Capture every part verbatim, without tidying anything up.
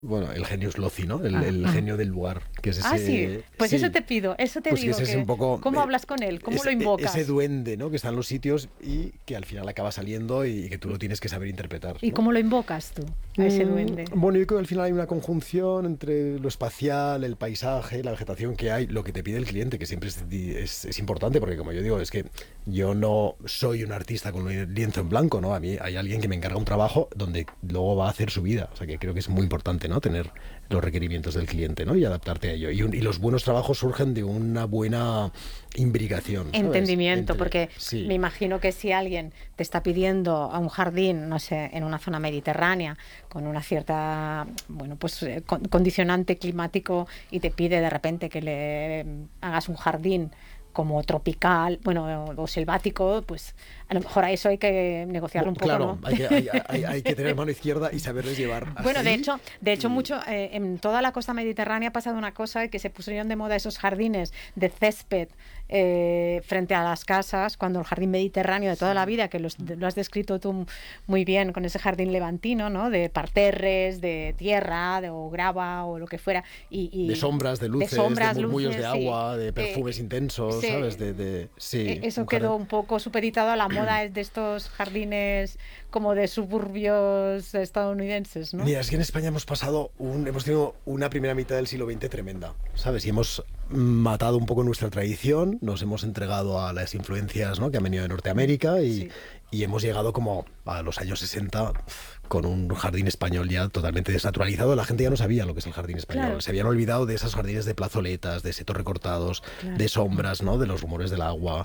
Bueno, el genius loci, ¿no? El, Ah, el ah. genio del lugar, que es ese... Ah, sí. Pues sí, eso te pido, eso te pues que digo. ese es Que, un poco... ¿cómo eh, hablas con él? ¿Cómo es- lo eh, invocas? ese duende, ¿no? Que está en los sitios y que al final acaba saliendo y que tú lo tienes que saber interpretar, ¿Y ¿no? cómo lo invocas tú, a ese Mm, duende? Bueno, yo creo que al final hay una conjunción entre lo espacial, el paisaje, la vegetación que hay, lo que te pide el cliente, que siempre es, di- es, es importante, porque como yo digo, es que yo no soy un artista con un lienzo en blanco, ¿no? A mí hay alguien que me encarga un trabajo donde luego va a hacer su vida. O sea que creo que es muy importante, ¿no? Tener los requerimientos del cliente, ¿no? Y adaptarte a ello. Y, un- y los buenos trabajos surgen de una buena imbricación, ¿sabes? Entendimiento, Entre, porque me sí. imagino que si alguien te está pidiendo a un jardín, no sé, en una zona mediterránea, con una cierta, bueno, pues eh, con- condicionante climático y te pide de repente que le mm, hagas un jardín como tropical, bueno, o, o selvático, pues a lo mejor a eso hay que negociarlo Bo- un poco, Claro, ¿no? hay que, hay, hay- hay que tener mano izquierda y saberles llevar hasta Bueno, de ahí. hecho, de hecho Y, mucho eh, en toda la costa mediterránea ha pasado una cosa, que se pusieron de moda esos jardines de césped eh, frente a las casas, cuando el jardín mediterráneo de toda la vida, que los- lo has descrito tú muy bien con ese jardín levantino, ¿no? De parterres, de tierra, de o grava o lo que fuera, y, de y sombras, de de luces, de sombras, murmullos de luces, sí. agua, de perfumes Eh, intensos, ¿sabes? se- De, de- e- sí, Eso un jardín. quedó un poco supeditado a la moda de estos jardines como de suburbios estadounidenses, ¿no? Mira, es que en España hemos pasado un, hemos tenido una primera mitad del siglo veinte tremenda, ¿sabes? Y hemos matado un poco nuestra tradición, nos hemos entregado a las influencias, ¿no? Que han venido de Norteamérica y, Sí. y hemos llegado como a los años sesenta con un jardín español ya totalmente desnaturalizado. La gente ya no sabía lo que es el jardín español. Claro. Se habían olvidado de esos jardines de plazoletas, de setos recortados, Claro. de sombras, ¿no? De los rumores del agua.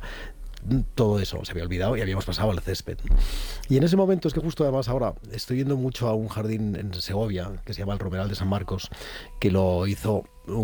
Todo eso se había olvidado y habíamos pasado al césped. Y en ese momento es que justo además ahora estoy yendo mucho a un jardín en Segovia que se llama el Romeral de San Marcos, que lo hizo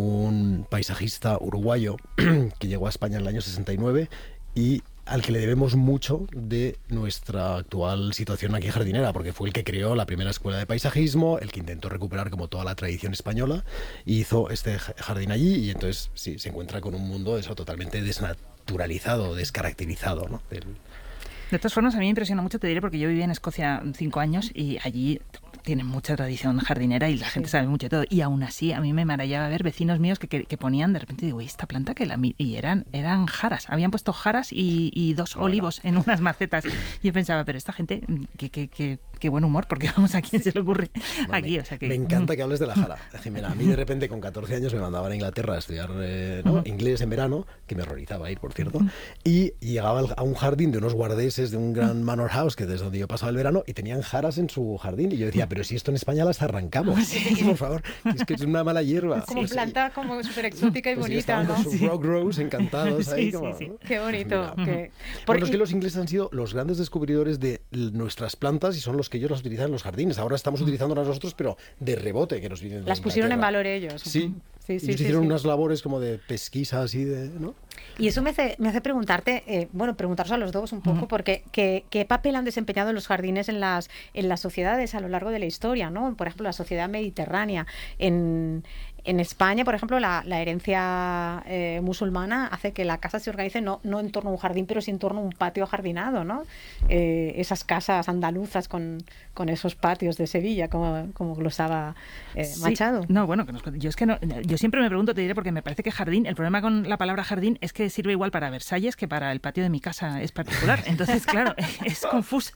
un paisajista uruguayo que llegó a España en el año sesenta y nueve y al que le debemos mucho de nuestra actual situación aquí jardinera, porque fue el que creó la primera escuela de paisajismo, el que intentó recuperar como toda la tradición española y hizo este j- jardín allí y entonces sí, se encuentra con un mundo eso totalmente desnaturalizado, descaracterizado, ¿no? Del- De todas formas, a mí me impresiona mucho, te diré, porque yo viví en Escocia cinco años y allí tienen mucha tradición jardinera y la gente Sí. sabe mucho de todo. Y aún así, a mí me maravillaba ver vecinos míos que, que, que ponían, de repente digo, "¿Y esta planta que la mi-?" Y eran, eran jaras, habían puesto jaras y, y dos Bueno. olivos en unas macetas. Y yo pensaba, pero esta gente, qué, qué, qué, qué buen humor, porque vamos, ¿a quién se le ocurre No, aquí? me, O sea que, me encanta que hables de la jara, Jimena. A mí de repente con catorce años me mandaban a Inglaterra a estudiar eh, ¿no? inglés en verano, que me horrorizaba ir, por cierto, y llegaba al- a un jardín de unos guardeses de un gran manor house, que desde donde yo pasaba el verano, y tenían jaras en su jardín. Y yo decía, pero si esto en España las arrancamos, por favor, que es que es una mala hierba. Como Pues sí, planta como súper exótica y pues sí, bonita, estaban ¿no? con sus rock rose encantados ahí. Sí, como, sí, sí. ¿no? Qué bonito. Pues mira. que- por- Bueno, es que los ingleses han sido los grandes descubridores de l- nuestras plantas y son los que ellos las utilizan en los jardines. Ahora estamos utilizándolas nosotros, pero de rebote, que nos vienen de Las pusieron en Inglaterra. valor ellos. Sí. Sí, sí, Ellos sí, hicieron sí. unas labores como de pesquisa así de, ¿no? Y eso me hace, me hace preguntarte, eh, bueno, preguntaros a los dos un poco, Ujú. porque ¿qué, qué papel han desempeñado los jardines en las, en las sociedades a lo largo de la historia, ¿no? Por ejemplo, la sociedad mediterránea. En, en España, por ejemplo, la, la herencia eh, musulmana hace que la casa se organice no, no en torno a un jardín, pero sí en torno a un patio ajardinado, ¿no? Eh, esas casas andaluzas con, con esos patios de Sevilla, como, como glosaba eh, Sí, Machado. no, bueno, que nos- yo es que no, yo siempre me pregunto, te diré, porque me parece que jardín, el problema con la palabra jardín es que sirve igual para Versalles que para el patio de mi casa es particular. Entonces, claro, es confuso.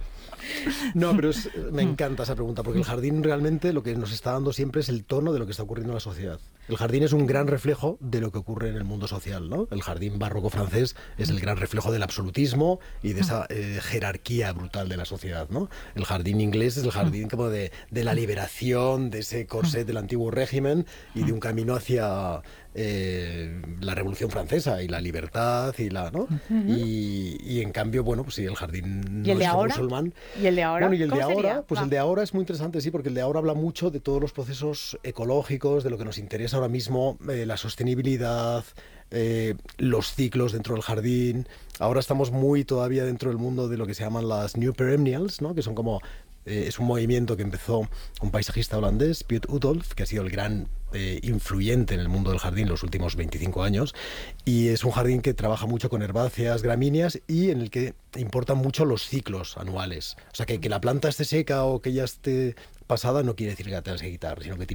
No, pero es- me encanta esa pregunta, porque el jardín realmente lo que nos está dando siempre es el tono de lo que está ocurriendo en la sociedad. El jardín es un gran reflejo de lo que ocurre en el mundo social, ¿no? El jardín barroco francés es el gran reflejo del absolutismo y de esa eh, jerarquía brutal de la sociedad, ¿no? El jardín inglés es el jardín como de, de la liberación, de ese corset del antiguo régimen y de un camino hacia eh, la Revolución Francesa y la libertad y la, ¿no? y, y en cambio, bueno, pues sí, el jardín ¿Y el de nuestro ahora? musulmán. ¿Y el de ahora? Bueno, y el de ¿Cómo ahora, sería? pues Va. el de ahora es muy interesante, sí, porque el de ahora habla mucho de todos los procesos ecológicos, de lo que nos interesa ahora mismo, eh, la sostenibilidad, eh, los ciclos dentro del jardín. Ahora estamos muy todavía dentro del mundo de lo que se llaman las New Perennials, ¿no? Que son como eh, es un movimiento que empezó un paisajista holandés, Piet Oudolf, que ha sido el gran eh, influyente en el mundo del jardín los últimos veinticinco años, y es un jardín que trabaja mucho con herbáceas, gramíneas y en el que importan mucho los ciclos anuales. O sea, que, que la planta esté seca o que ya esté pasada no quiere decir que la tengas que quitar, sino que